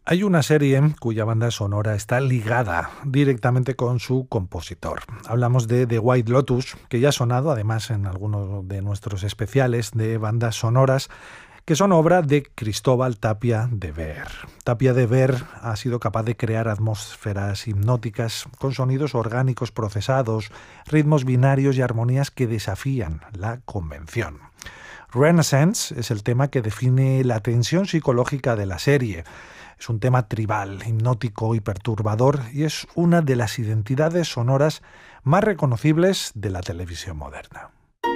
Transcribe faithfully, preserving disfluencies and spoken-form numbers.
Hay una serie cuya banda sonora está ligada directamente con su compositor. Hablamos de The White Lotus, que ya ha sonado además en algunos de nuestros especiales de bandas sonoras, que son obra de Cristóbal Tapia de Ver. Tapia de Ver ha sido capaz de crear atmósferas hipnóticas con sonidos orgánicos procesados, ritmos binarios y armonías que desafían la convención. Renaissance es el tema que define la tensión psicológica de la serie. Es un tema tribal, hipnótico y perturbador y es una de las identidades sonoras más reconocibles de la televisión moderna.